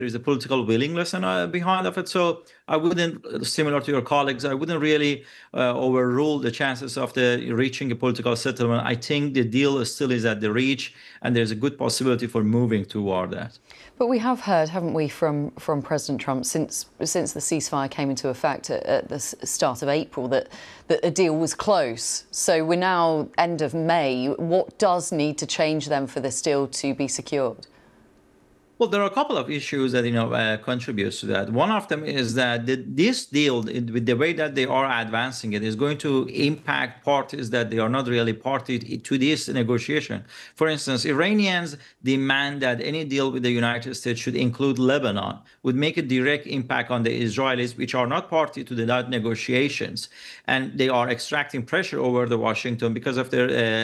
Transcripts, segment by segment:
there is a political willingness behind of it. So I wouldn't, similar to your colleagues, I wouldn't really overrule the chances of the reaching a political settlement. I think the deal still is at the reach, and there's a good possibility for moving toward that. But we have heard, haven't we, from President Trump since the ceasefire came into effect at the start of April that a deal was close. So we're now end of May. What does need to change then for this deal to be secured? Well, there are a couple of issues that contributes to that. One of them is that this deal, with the way that they are advancing it, is going to impact parties that they are not really party to this negotiation. For instance, Iranians demand that any deal with the United States should include Lebanon, would make a direct impact on the Israelis, which are not party to the negotiations, and they are extracting pressure over the Washington because of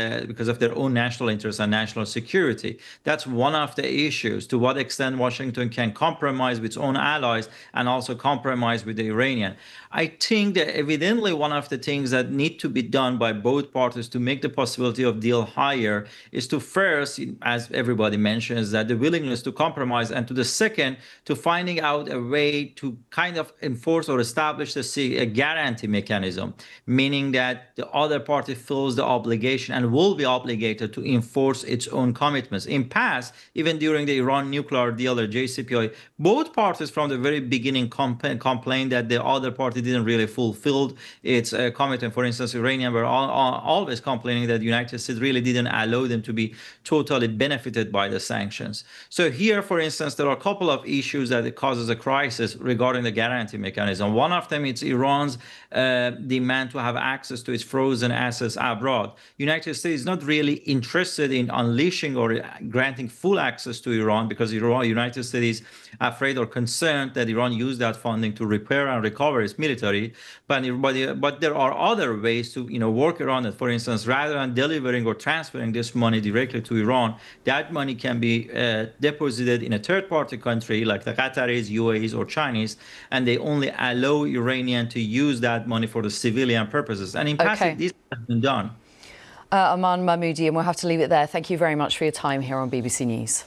their own national interests and national security. That's one of the issues. To what extent Washington can compromise with its own allies and also compromise with the Iranian. I think that evidently one of the things that need to be done by both parties to make the possibility of deal higher is to first, as everybody mentions, that the willingness to compromise, and to the second, to finding out a way to kind of enforce or establish a guarantee mechanism, meaning that the other party feels the obligation and will be obligated to enforce its own commitments. In past, even during the Iran nuclear deal or JCPOA, both parties from the very beginning complained that the other party didn't really fulfill its commitment. For instance, Iranians were always complaining that the United States really didn't allow them to be totally benefited by the sanctions. So here, for instance, there are a couple of issues that it causes a crisis regarding the guarantee mechanism. One of them is Iran's demand to have access to its frozen assets abroad. United States is not really interested in unleashing or granting full access to Iran, because United States is afraid or concerned that Iran use that funding to repair and recover its military. But there are other ways to work around it. For instance, rather than delivering or transferring this money directly to Iran, that money can be deposited in a third-party country like the Qataris, UAEs, or Chinese, and they only allow Iranian to use that money for the civilian purposes. And in past, this has been done. Aman Mahmoudi, and we'll have to leave it there. Thank you very much for your time here on BBC News.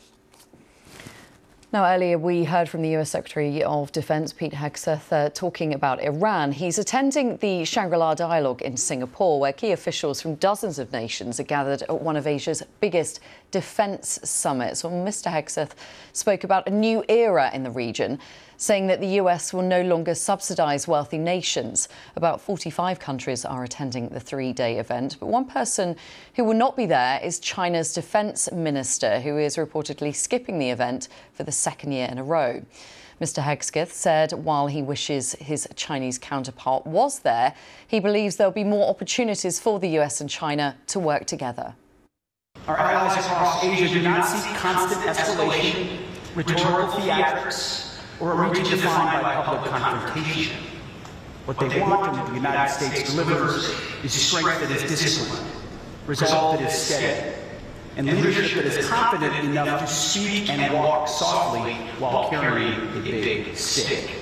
Now, earlier we heard from the US Secretary of Defense, Pete Hegseth, talking about Iran. He's attending the Shangri-La Dialogue in Singapore, where key officials from dozens of nations are gathered at one of Asia's biggest defence summits. Well, Mr. Hegseth spoke about a new era in the region, saying that the US will no longer subsidise wealthy nations. About 45 countries are attending the three-day event, but one person who will not be there is China's defence minister, who is reportedly skipping the event for the second year in a row. Mr. Hegseth said while he wishes his Chinese counterpart was there, he believes there'll be more opportunities for the US and China to work together. Our allies across Asia do not seek constant escalation, rhetorical theatrics, or a region defined by public confrontation. What they want and the United States delivers is strength that is disciplined, resolve that is steady, and leadership that is confident enough to speak and walk softly while carrying a big stick.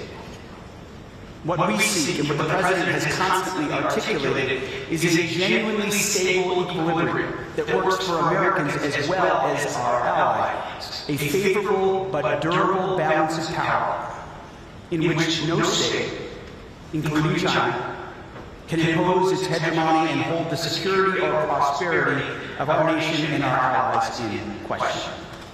What we seek, and what the President has constantly articulated, is a genuinely stable equilibrium that works for Americans as well as our allies, a favorable but durable balance of power in which no state, including China, can impose its hegemony and hold the security or prosperity of our nation and our allies in question.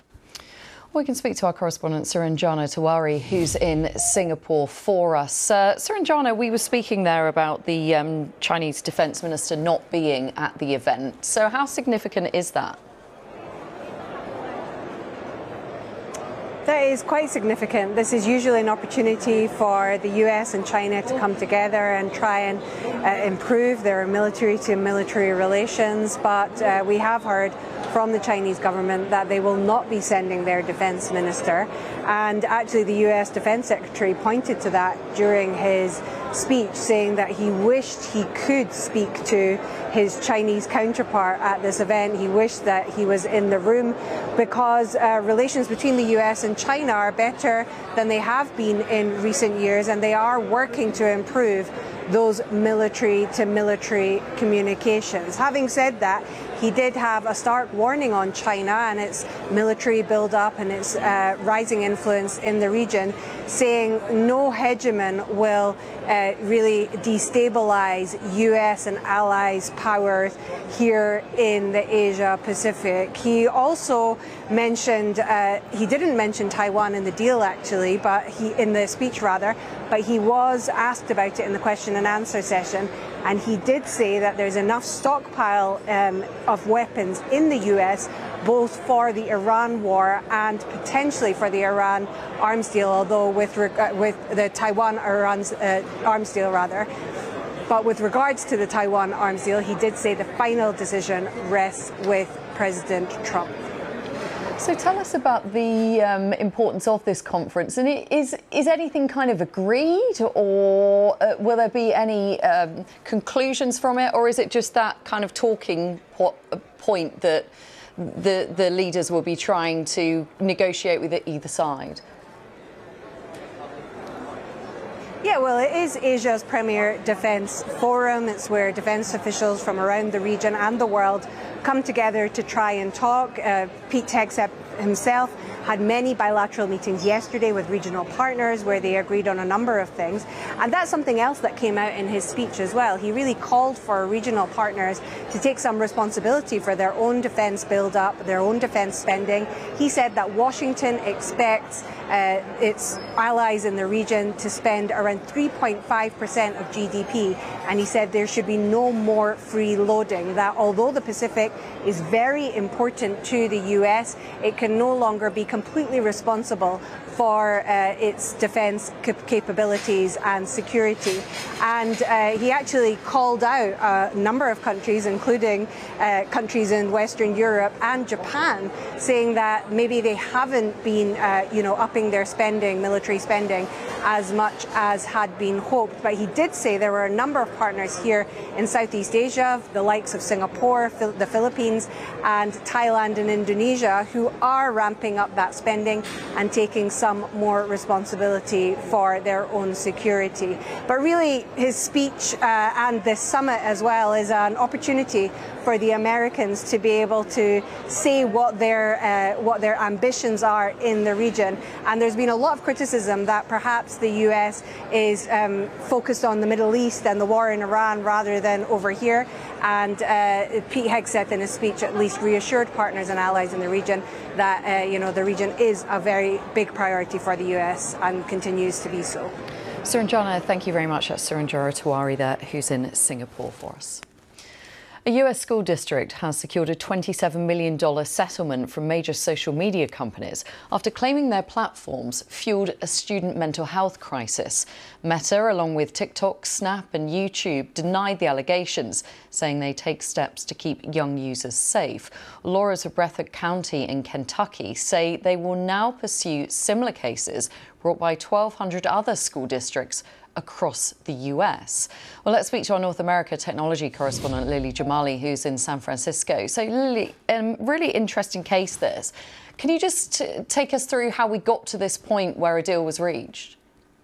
We can speak to our correspondent Suranjana Tiwari, who's in Singapore for us. Suranjana, we were speaking there about the Chinese defence minister not being at the event. So how significant is that? That is quite significant. This is usually an opportunity for the US and China to come together and try and improve their military-to-military relations, but we have heard from the Chinese government that they will not be sending their defense minister, and actually the US Defense Secretary pointed to that during his speech, saying that he wished he could speak to his Chinese counterpart at this event. He wished that he was in the room because relations between the US and China are better than they have been in recent years, and they are working to improve those military-to-military communications. Having said that, he did have a stark warning on China and its military build-up and its rising influence in the region, saying no hegemon will really destabilize US and allies' powers here in the Asia-Pacific. He also mentioned, he didn't mention Taiwan in the deal actually, but in the speech rather, but he was asked about it in the question and answer session. And he did say that there's enough stockpile of weapons in the US, both for the Iran war and potentially for the Iran arms deal, although with the Taiwan-Iran arms deal rather. But with regards to the Taiwan arms deal, he did say the final decision rests with President Trump. So tell us about the importance of this conference. And is anything kind of agreed, or will there be any conclusions from it, or is it just that kind of talking point that the leaders will be trying to negotiate with either side? Yeah, well, it is Asia's premier defence forum. It's where defence officials from around the region and the world come together to try and talk. Pete Hegseth himself had many bilateral meetings yesterday with regional partners where they agreed on a number of things. And that's something else that came out in his speech as well. He really called for regional partners to take some responsibility for their own defence build-up, their own defence spending. He said that Washington expects its allies in the region to spend around 3.5% of GDP. And he said there should be no more freeloading, that although the Pacific is very important to the US, it can no longer be completely responsible for its defence capabilities and security. And he actually called out a number of countries, including countries in Western Europe and Japan, saying that maybe they haven't been, upping their spending, military spending, as much as had been hoped. But he did say there were a number of partners here in Southeast Asia, the likes of Singapore, the Philippines, and Thailand and Indonesia, who are ramping up that spending and taking some more responsibility for their own security. But really, his speech and this summit as well is an opportunity for the Americans to be able to say what their ambitions are in the region. And there's been a lot of criticism that perhaps the US is focused on the Middle East and the war in Iran rather than over here. And Pete Hegseth in his speech at least reassured partners and allies in the region that the region is a very big priority for the US and continues to be so. Suranjana, thank you very much. That's Suranjana Tewari there, who's in Singapore for us. A US school district has secured a $27 million settlement from major social media companies after claiming their platforms fueled a student mental health crisis. Meta, along with TikTok, Snap and YouTube, denied the allegations, saying they take steps to keep young users safe. Lawyers of Breathitt County in Kentucky say they will now pursue similar cases brought by 1,200 other school districts across the US. Well, let's speak to our North America technology correspondent, Lily Jamali, who's in San Francisco. So, Lily, really interesting case this. Can you just take us through how we got to this point where a deal was reached?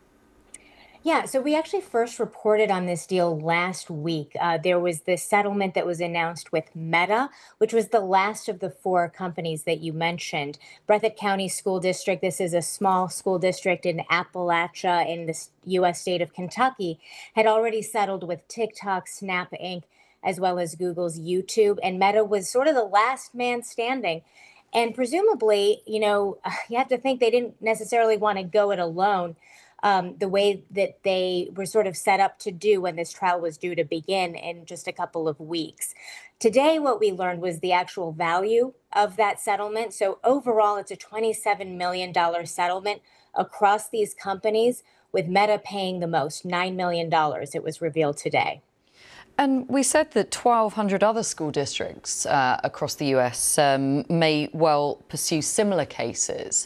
Yeah, so we actually first reported on this deal last week. There was this settlement that was announced with Meta, which was the last of the four companies that you mentioned. Breathitt County School District, this is a small school district in Appalachia in the U.S. state of Kentucky, had already settled with TikTok, Snap Inc., as well as Google's YouTube. And Meta was sort of the last man standing. And presumably, you have to think they didn't necessarily want to go it alone. The way that they were sort of set up to do when this trial was due to begin in just a couple of weeks. Today, what we learned was the actual value of that settlement. So overall, it's a $27 million settlement across these companies, with Meta paying the most, $9 million, it was revealed today. And we said that 1,200 other school districts across the US may well pursue similar cases.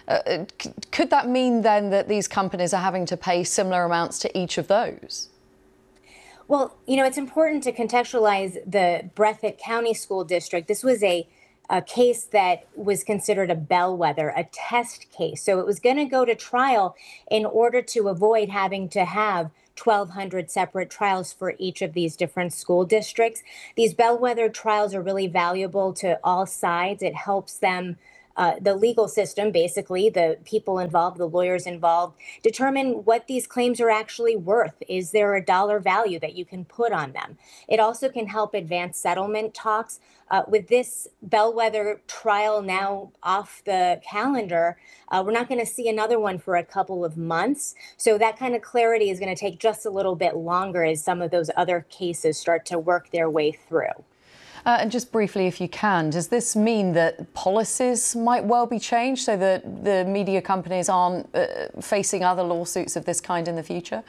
Could that mean then that these companies are having to pay similar amounts to each of those? Well, it's important to contextualize the Breathitt County School District. This was a a case that was considered a bellwether, a test case. So it was going to go to trial in order to avoid having to have 1,200 separate trials for each of these different school districts. These bellwether trials are really valuable to all sides. It helps them, the legal system, basically, the people involved, the lawyers involved, determine what these claims are actually worth. Is there a dollar value that you can put on them? It also can help advance settlement talks. With this bellwether trial now off the calendar, we're not going to see another one for a couple of months. So that kind of clarity is going to take just a little bit longer as some of those other cases start to work their way through. And just briefly, if you can, does this mean that policies might well be changed so that the media companies aren't facing other lawsuits of this kind in the future?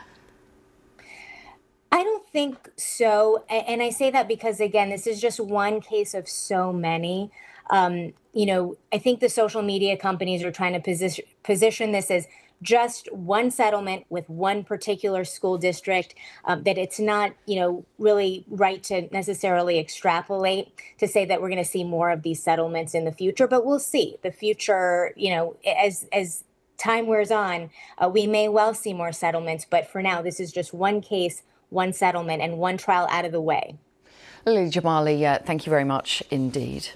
I don't think so. And I say that because, again, this is just one case of so many. I think the social media companies are trying to position this as just one settlement with one particular school district, that it's not, really right to necessarily extrapolate to say that we're going to see more of these settlements in the future. But we'll see. The future, as time wears on, we may well see more settlements. But for now, this is just one case, one settlement, and one trial out of the way. Lily Jamali, thank you very much indeed.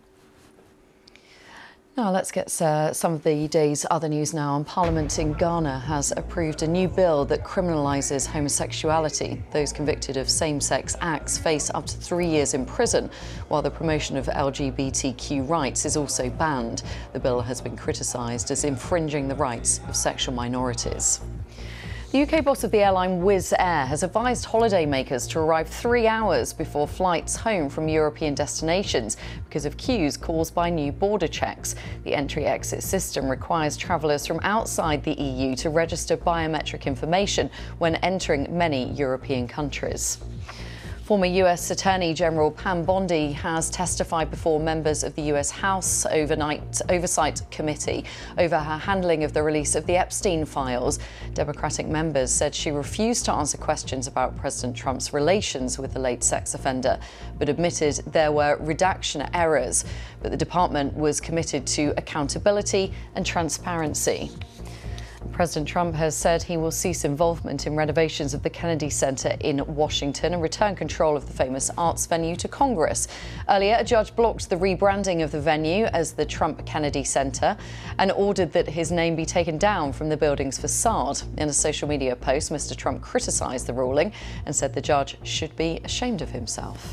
Now let's get some of the day's other news now. Parliament in Ghana has approved a new bill that criminalises homosexuality. Those convicted of same-sex acts face up to 3 years in prison, while the promotion of LGBTQ rights is also banned. The bill has been criticised as infringing the rights of sexual minorities. The UK boss of the airline Wizz Air has advised holidaymakers to arrive 3 hours before flights home from European destinations because of queues caused by new border checks. The entry-exit system requires travellers from outside the EU to register biometric information when entering many European countries. Former US Attorney General Pam Bondi has testified before members of the US House Oversight Committee over her handling of the release of the Epstein files. Democratic members said she refused to answer questions about President Trump's relations with the late sex offender, but admitted there were redaction errors. But the department was committed to accountability and transparency. President Trump has said he will cease involvement in renovations of the Kennedy Center in Washington and return control of the famous arts venue to Congress. Earlier, a judge blocked the rebranding of the venue as the Trump Kennedy Center and ordered that his name be taken down from the building's facade. In a social media post, Mr. Trump criticized the ruling and said the judge should be ashamed of himself.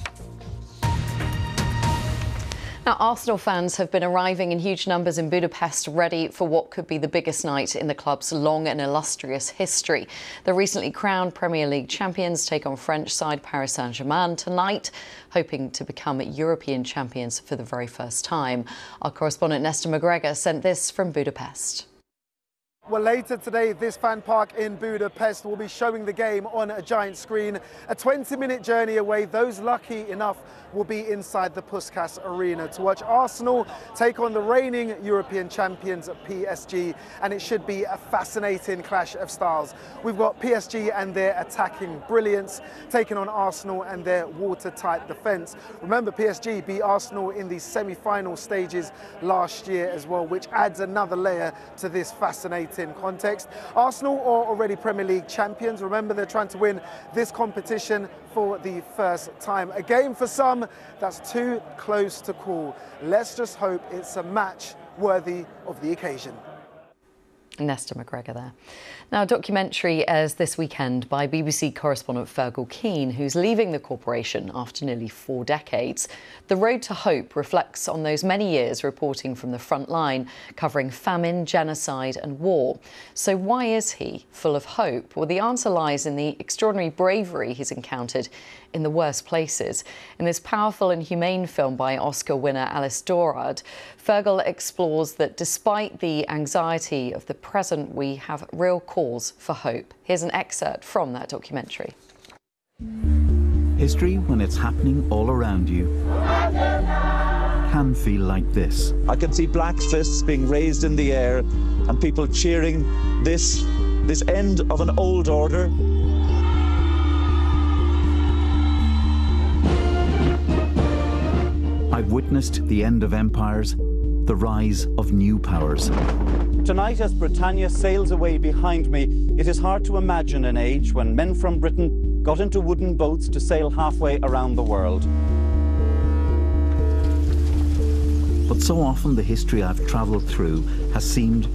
Now, Arsenal fans have been arriving in huge numbers in Budapest, ready for what could be the biggest night in the club's long and illustrious history. The recently crowned Premier League champions take on French side Paris Saint-Germain tonight, hoping to become European champions for the very first time. Our correspondent Nesta McGregor sent this from Budapest. Well, later today, this fan park in Budapest will be showing the game on a giant screen. A 20-minute journey away, those lucky enough will be inside the Puskás Arena to watch Arsenal take on the reigning European champions PSG, and it should be a fascinating clash of styles. We've got PSG and their attacking brilliance taking on Arsenal and their watertight defence. Remember, PSG beat Arsenal in the semi-final stages last year as well, which adds another layer to this fascinating context. Arsenal are already Premier League champions. Remember, they're trying to win this competition for the first time. A game for some that's too close to call. Let's just hope it's a match worthy of the occasion. Nesta McGregor there. Now, a documentary airs this weekend by BBC correspondent Fergal Keane, who's leaving the corporation after nearly 4 decades. The Road to Hope reflects on those many years reporting from the front line, covering famine, genocide and war. So why is he full of hope? Well, the answer lies in the extraordinary bravery he's encountered in the worst places. In this powerful and humane film by Oscar winner Alice Dorad, Fergal explores that despite the anxiety of the present, we have real cause for hope. Here's an excerpt from that documentary. History, when it's happening all around you, can feel like this. I can see black fists being raised in the air and people cheering this end of an old order. I've have witnessed the end of empires, the rise of new powers. Tonight, as Britannia sails away behind me, it is hard to imagine an age when men from Britain got into wooden boats to sail halfway around the world. But so often the history I've travelled through has seemed